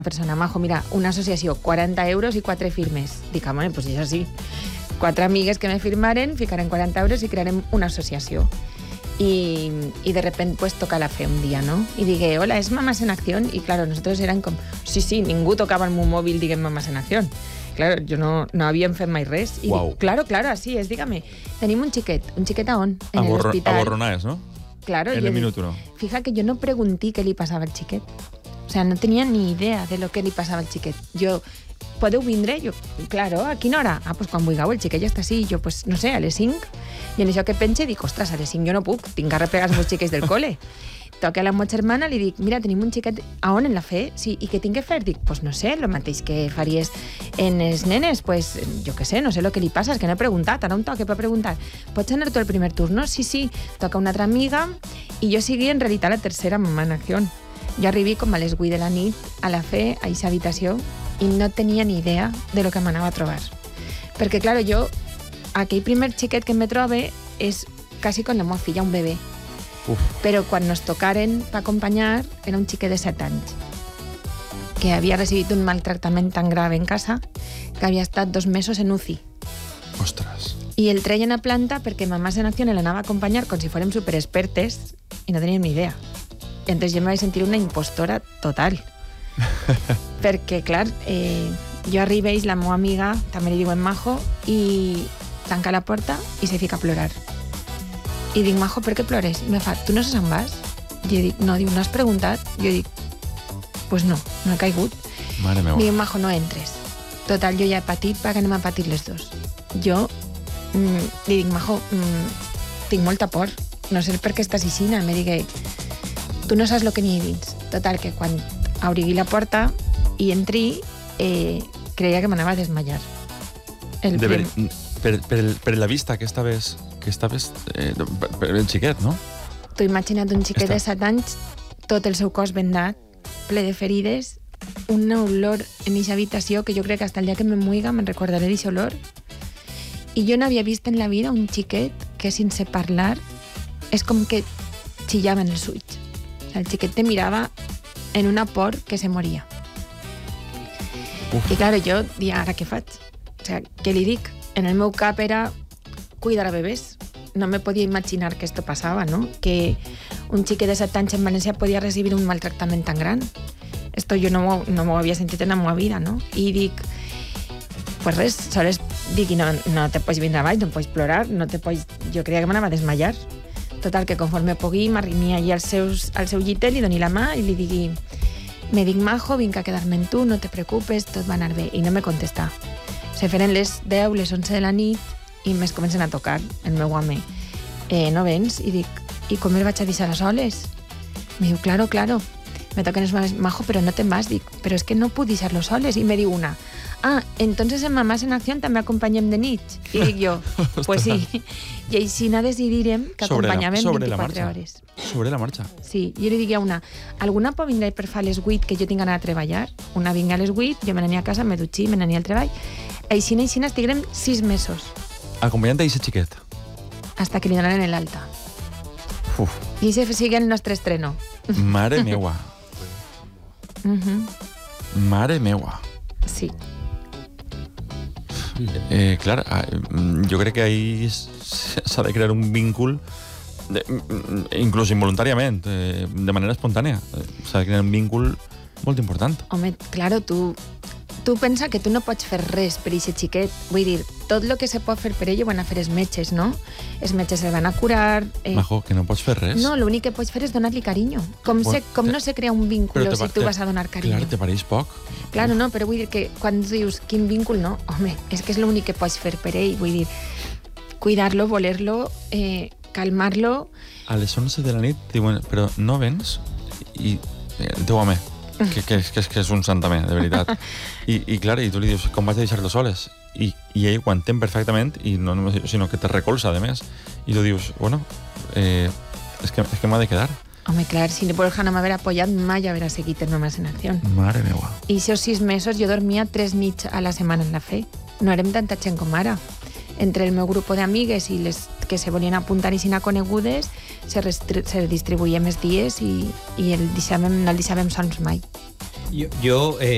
persona, Majo, mira, una associació, 40 euros i 4 firmes. Dic, home, doncs això sí. 4 amigues que me firmaren, ficarem 40 euros i crearem una associació. Y de repente pues toca la fe un día, ¿no? Y dije, hola, ¿es Mamás en Acción? Y claro, nosotros eran com, sí, ningú tocava el meu mòbil, diguem, Mamás en Acción. Claro, jo no havíem fet mai res. I wow. Dic, claro, així és, dígame. Tenim un xiquet a on? En el hospital. A Borronaes, ¿no? Claro. En el minuto 1. Fija que yo no pregunté qué le pasaba al xiquet. O sea, no tenía ni idea de lo que li passava al xiquet. Jo, podeu vindre? Jo, claro, a quina hora? Ah, pues quan vulgueu, el xiquet ja està així. Jo, pues, no sé, a les 5. I en això que pense, dic, ostres, a les 5 jo no puc, tinc que arreplegar els meus xiquets del col·le. Toca a la meva germana, li dic, mira, tenim un xiquet, a on en la fe? Sí, i què tinc que fer? Dic, pues no sé, el mateix que faries en els nenes, pues jo què sé, no sé el que li passa, és que no he preguntat, ara un toque per preguntar. Pots anar tu al primer turno? Sí, toca una altra amiga, i jo sigui en realitat la tercera mamà en acció. Jo arribi com a les 8 de la nit a la fe, a aquesta habitació, i no tenia ni idea de lo que m'anava a trobar. Perquè, clar, jo, aquell primer xiquet que me trobe és quasi com la meva filla, un bebè. Uf. Però quan nos tocaren per acompanyar era un xiquet de 7 anys que havia recibit un maltractament tan grave en casa que havia estat 2 mesos en UCI. Ostres. I el treien a planta perquè Mamás en Acció l'anava a acompanyar com si fórem superexpertes i no teníem ni idea. Entonces jo me vaig sentir una impostora total. Perquè, clar, jo arribeix la meva amiga, també li diuen Majo, i tanca la porta i se fica a plorar. I dic, Majo, per què plores? I me fa, tu no saps on vas? I jo dic, no, diu, no has preguntat? Jo dic, pues no he caigut. Mare meva. Dic, Majo, no entres. Total, jo ja he patit, perquè anem a patir les dos. Jo li dic, Majo, tinc molta por, no sé per què estàs aixina. Me digui, tu no saps el que n'hi ha dins. Total, que quan obri la porta i entri, creia que m'anava a desmayar. Per la vista que estaves per el xiquet, no? T'ho imagina't un xiquet de 7 anys, tot el seu cos vendat, ple de ferides, una olor en aquesta habitació que jo crec que hasta el dia que me muiga me'n recordaré d'aquest olor. I jo no havia vist en la vida un xiquet que sense parlar és com que xillava en els ulls. O sigui, el xiquet te mirava en una por que se moria. I clar, jo dia, ara què faig? O sigui, què li dic? En el meu cap era cuidar a bebès. No me podia imaginar que esto pasaba, ¿no? Que un xiquet de 7 anys en València podia recibir un maltractament tan gran. Esto yo no m'ho havia sentit en la meva vida, no? I dic, pues res, sols dic, no te pots vindre avall, no pots plorar, no te pots... Jo creia que m'anava a desmayar. Total, que conforme pugui, m'arrimia allí al seu llitet, li doni la mà i li digui, me dic Majo, vinc a quedar-me amb tu, no te preocupes, tot va anar bé. I no me contesta. Se feren les 10, les 11 de la nit i més comencen a tocar el meu home. No vens? I dic, i com el vaig a deixar a soles? Me diu, claro, me toquen els mames, Majo, però no te'n vas. Dic, però és que no puc deixar-lo soles. I me diu una, entonces en Mamás en Acción també acompanyem de nit. I dic jo, pues sí. I així decidirem que acompanyàvem 24 hores. Sobre la marxa. Sí, jo li dic a una, alguna pot vindre per fa les 8 que jo tinc d'anar a treballar? Una vinga a les 8, jo me n'ania a casa, me dutxi, me n'ania al treball. Així estiguem 6 mesos. Acompanyant d'aquest xiquet. Hasta que li donaran l'alta. I ese sigue el nostre estreno. Mare meua. Mare meua. Sí. Clar, jo crec que ahí s'ha de crear un vínculo, inclús involuntàriament, de manera espontània. S'ha de crear un vínculo molt important. Home, claro, tu pensa que tu no pots fer res per aquest xiquet. Vull dir, tot el que se pot fer per ell ho van a fer els metges, no? Els metges el van a curar... Majo, que no pots fer res? No, l'únic que pots fer és donar-li carinyo. Com no se crea un vínculo si tu vas a donar carinyo? Clar, te pareix poc. Claro, no, però vull dir que quan dius quin vínculo, no, home, és que és l'únic que pots fer per ell. Vull dir, cuidar-lo, voler-lo, calmar-lo... A les 11 de la nit diuen, però no vens? I el teu home... Que és un santament, de veritat. I clar, i tu li dius, com vaig a deixar-lo soles? I ell ho entén perfectament, i no només, sinó que te recolza, a més. I tu dius, bueno, és que m'ha de quedar. Home, clar, si Borja no m'haver apoyat, mai haver seguit en Mamás en Acció. Mare meua. I aquests 6 mesos jo dormia 3 nits a la setmana en la fe. No érem tanta gent com ara. Entre el meu grup d'amigues i les que se volien apuntar i sina conegudes, se distribuïem els dies i no el deixàvem sols mai. Jo